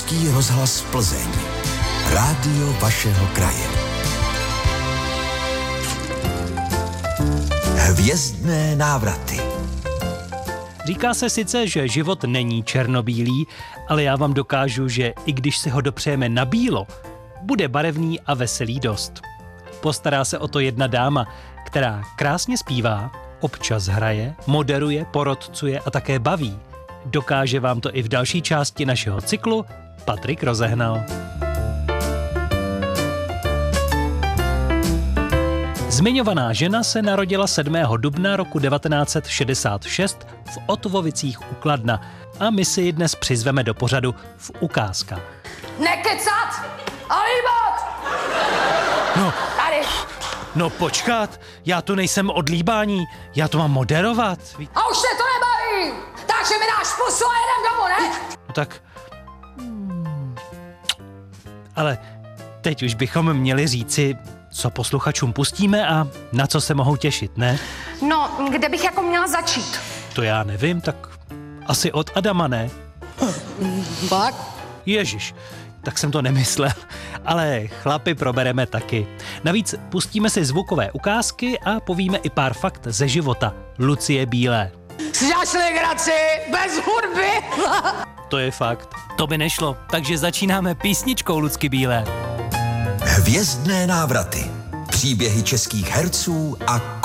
Český rozhlas Plzeň. Rádio vašeho kraje. Hvězdné návraty. Říká se sice, že život není černobílý, ale já vám dokážu, že i když si ho dopřejeme na bílo, bude barevný a veselý dost. Postará se o to jedna dáma, která krásně zpívá, občas hraje, moderuje, porotcuje a také baví. Dokáže vám to i v další části našeho cyklu Patrik Rozehnal. Zmiňovaná žena se narodila 7. dubna roku 1966 v Otvovicích u Kladna a my si ji dnes přizveme do pořadu v ukázkách. Nekecat a líbat! No, Tady. no počkat, já tu nejsem od líbání, já to mám moderovat. A už se to nebaví! Takže mi dáš pusu a jedem domů, ne? No tak... Ale teď už bychom měli říci, co posluchačům pustíme a na co se mohou těšit, ne? No, kde bych jako měla začít? To já nevím, tak asi od Adama, ne? Pak? Ježiš, tak jsem to nemyslel, ale chlapy probereme taky. Navíc pustíme si zvukové ukázky a povíme i pár fakt ze života Lucie Bílé. Si děláš legraci bez hudby? To je fakt. To by nešlo, takže začínáme písničkou Lucky Bílé. Hvězdné návraty. Příběhy českých herců a